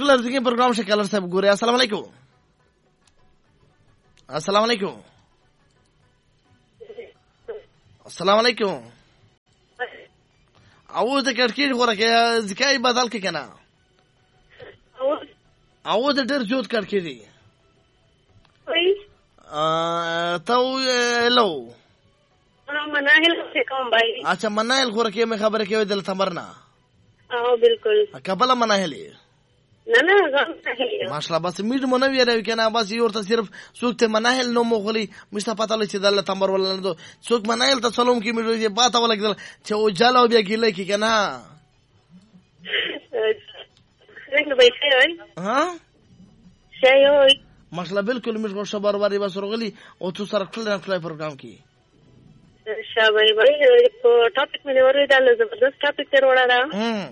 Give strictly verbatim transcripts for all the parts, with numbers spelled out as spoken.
بالکل ارزګي پروګرام شه کلر صاحب ګوري. السلام علیکم. السلام علیکم. السلام علیکم. او د کټکې غوړه کې ځکای بدل کې کنه او د ډېر جوړ کټکې دي وای ا ته لو انا مناهل څه کوم بھائی. اچھا مناهل غوړه کې مې خبره کوي دل تمرنا. او بالکل قبل مناهل نه نه غم ماشاءالله بس میډ مونږ ویره کنه بس یو ته صرف څوک ته مناهل نو مغلی مشته پته لچ دل تمر ولنه دو څوک مناهل ته سلام کې میډ یې باته ولګل چې او جاله بیا ګیله کې کنه څنګه به شي ها شي ماشاءالله بالکل میډ غو شبر وری بس ورغلی او تو سره خپل خپل پروګرام کې شابه بھائی په ټاپک مې ورې دا زبردست ټاپک تر وړا هم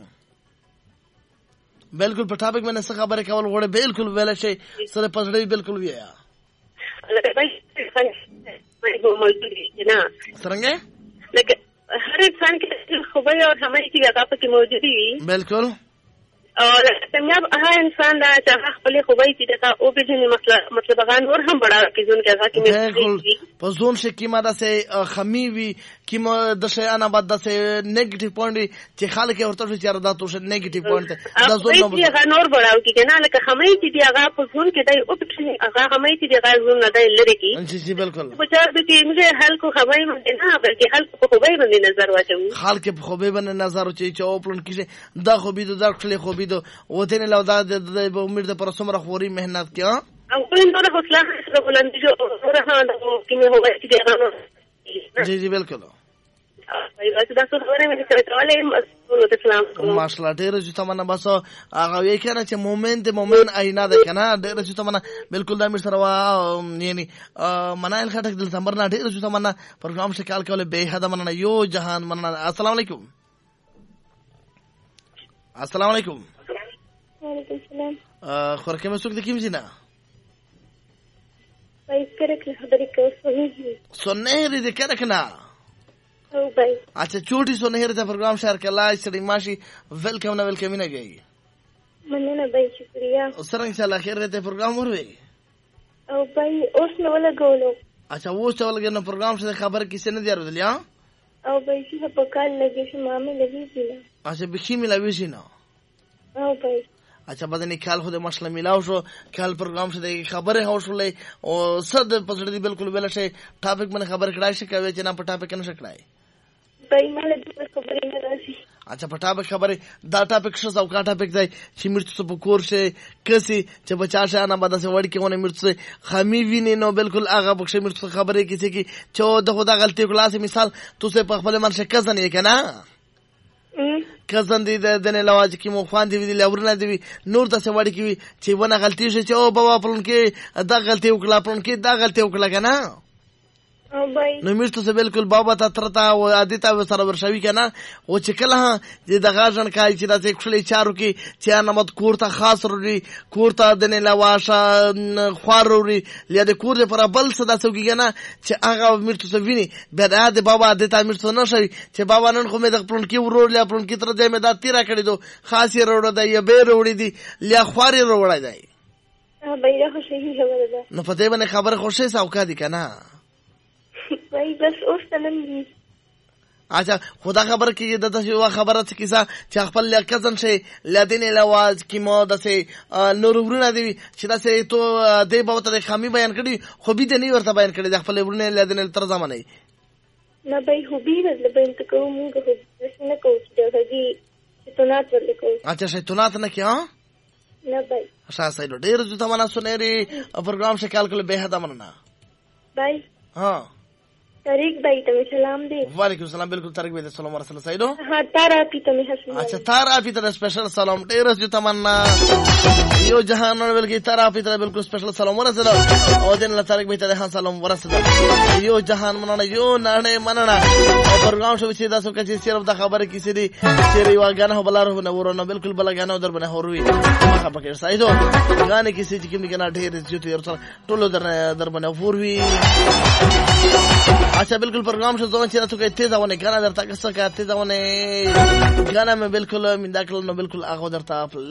بالکل په ټاپک باندې څه خبره کول غوړې بالکل ویل شي سره پزړې بالکل ویا لکه بھائی مې موجود نه څنګه لکه هر انسان کې خوبه او همایي کې هغه پکې موجود دي بالکل اور تمیاب هر انسان دا چې خپل خوبه چې دا او به جن مطلب مطلب غان اور هم بڑا کې ځون کې هغه کې بالکل په ځون شي کیما دا سه خمی وی کیما د شي انا بعد دا سه نیگیټیو پوینټ چې خلک ورته چې را دا تو شي نیگیټیو پوینټ دا ځون نو هغه نور بڑاو کې نه لکه خمی چې دی هغه په ځون کې دی او په هغه خمی چې دی هغه ځون نه دی لری کې جی جی بالکل په چار د کې موږ حل کو خبرې نه بلکې حل په خوبه باندې نظر واچو خلک په خوبه باندې نظر واچي چې او پلان کې دا خوبې دا خپل خوبې دو وته لو دا د امید پر سمره خوري مهنت کیا او کوم نور حوصله سره بلندی جو ورها کې مې هوای چې دا جی جی بالکل ای دا څه خبره مې سره کولای مسؤل اسلام ماشاءالله ډېر چې تمنه بس هغه وی کنه چې مومنت مومن اینا ده کنه ډېر چې تمنه بالکل دا مې سره وا یعنی منایل خټک دل سمبر نه ډېر چې تمنه پروګرام شکل کوله به حد مننه یو جهان مننه. السلام علیکم. السلام علیکم. وعلیکم السلام. ا خورکه مې څوک د کیم زینا پای کرک خبرې کوي سنهری د کرک نه او بھائی اچھا چوٹی سنهری ته پروګرام شهر کلا سړي ماشي ویلکم نه ویلکم نه گئی مننه بھائی شکریہ سره ان شاء الله خیر ته پروګرام وروي او بھائی اوس نو لګولو اچھا اوس ته ولګنه پروګرام څخه خبر کیسه نه دی ورودلیا او بھائی چې په کال لګی چې مامي لګی دي اچھا بخی ملاوي شي نه او بھائی اچھا بدني کال خو د مشله ملاو شو کال پروګرام څخه خبره هوشلې او صد پسړې بالکل ویل شي ټاپک باندې خبر کړای شي کوي چې نه په ټاپک نه شکړای بھائی مله د خبرې نه راشي. اچھا په ټاپک خبره دا ټاپک شو او کا ټاپک دی چې مرچ په کور شي کسي چې بچا شي نه بده سه وړ کې ونه مرچ خامي ویني نو بالکل هغه بخښه مرچ خبره کیږي چې چې د خدا غلطي کلاس مثال تو سه په خپل من شکه ځنه کنه کزن دی د نه لواج کی مو خوان دی ویل اورنه دی نور د سوړی کی چې ونه غلطی شي چې او بابا پلون کې دا غلطی وکړه پلون کې دا غلطی وکړه کنه او بھائی نو مرته سه بالکل بابا ته ترتا او ادیتا سره ورشوي کنه او چې کله د غاژن کای چې د خپل چارو کې چې نمت کور ته خاص وري کور ته د نه لواشه خوار وري لیا د کور پر بل صدا سوګی کنه چې هغه مرته سه ویني به د بابا ادیتا مرته نه شي چې بابا نن خو مې د پلون کې ورور لیا پلون کې تر دې مې دا تیرا کړی دو خاصي وروړه دی یا به وروړي دی لیا خواري وروړای دی ها بھائی دا خو صحیح خبره ده نو پته باندې خبره خوشې ساوکا دي کنه بھائی بس اوس تنم دي. اچھا خدا خبر کی د دغه خبره څه کیسه چې خپل لکزن شي لدین لواز کی مو د سه نور ورونه دی چې د سه تو د بوت د خامي بیان کړي خو به د نه ورته بیان کړي د خپل ورونه لدین تر زمانه نه بھائی خو به د بیان کوم موږ خو نه کوو چې دغه شیطانات ورکو. اچھا شیطانات نه کیا نه بھائی اسا سایډ ډیر ځته منا سنری پروګرام شکل کله به هدا مننه بھائی. ها طارق بھائی تمہیں سلام دے. وعلیکم السلام. بالکل طارق بھائی سلام ورسول سایدو. ہاں تارا پی تمہیں حسن. اچھا تارا پی ته سپیشل سلام ډیر جو تمنا یو جهان ول کی تارا پی ته بالکل سپیشل سلام ورسول او دین له طارق بھائی ته سلام ورسول یو جهان مننه یو نه مننه او پروګرام شو چې تاسو کچې صرف د خبره کیسې دي چې ری واګانه بلاره نه ورونه بالکل بلګانه در بنه هوروي ما پکې سایدو غانه کیسې چې کوم کنه ډیر جو تیر ټولو در در بنه هوروي. اچھا بالکل پروگرام شو زون چې تاسو کې تیزه ونه کنه درته څه کا تیزه ونه کنه مې بالکل من داخل نو بالکل هغه درته